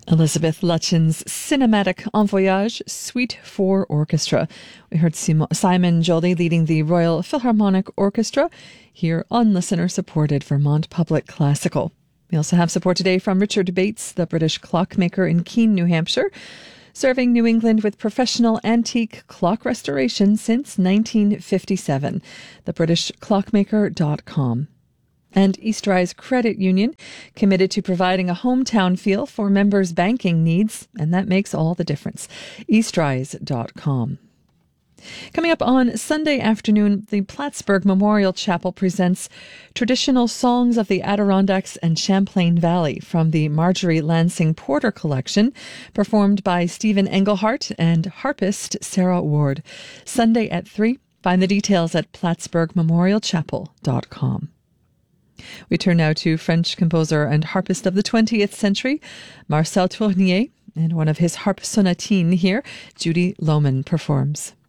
Elizabeth Lutyens' cinematic En Voyage, Suite for Orchestra. We heard Simon Joly leading the Royal Philharmonic Orchestra here on listener-supported Vermont Public Classical. We also have support today from Richard Bates, the British clockmaker in Keene, New Hampshire, serving New England with professional antique clock restoration since 1957. TheBritishClockmaker.com. And Eastrise Credit Union, committed to providing a hometown feel for members' banking needs, and that makes all the difference. Eastrise.com. Coming up on Sunday afternoon, the Plattsburgh Memorial Chapel presents Traditional Songs of the Adirondacks and Champlain Valley from the Marjorie Lansing Porter Collection, performed by Stephen Engelhart and harpist Sarah Ward. Sunday at 3. Find the details at plattsburghmemorialchapel.com. We turn now to French composer and harpist of the 20th century, Marcel Tournier, and one of his harp sonatines here, Judy Lohman performs.